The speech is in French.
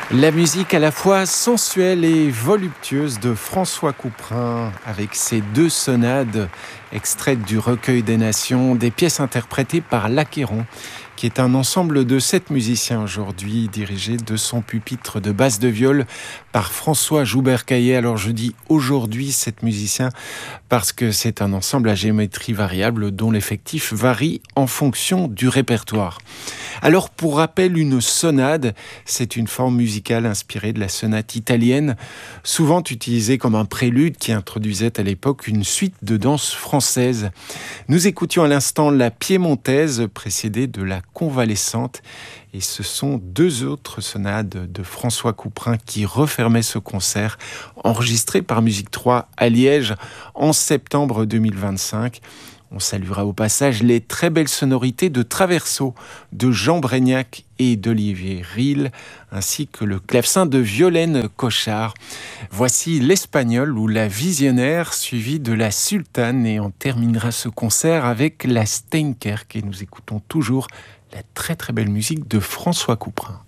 La musique à la fois sensuelle et voluptueuse de François Couperin, avec ses deux sonades extraites du Recueil des Nations, des pièces interprétées par l'Achéron, qui est un ensemble de 7 musiciens aujourd'hui, dirigé de son pupitre de basse de viol par François Joubert-Caillet. Alors je dis aujourd'hui 7 musiciens parce que c'est un ensemble à géométrie variable dont l'effectif varie en fonction du répertoire. Alors pour rappel, une sonade, c'est une forme musicale inspirée de la sonate italienne, souvent utilisée comme un prélude qui introduisait à l'époque une suite de danse française. Nous écoutions à l'instant la piémontaise précédée de la convalescente, et ce sont 2 autres sonades de François Couperin qui refermaient ce concert enregistré par Musique 3 à Liège en septembre 2025. On saluera au passage les très belles sonorités de Traverso de Jean Brégnac et d'Olivier Rille, ainsi que le clavecin de Violaine Cochard. Voici l'Espagnol ou la Visionnaire, suivie de la Sultane, et on terminera ce concert avec la Steinkerk, et nous écoutons toujours la très très belle musique de François Couperin.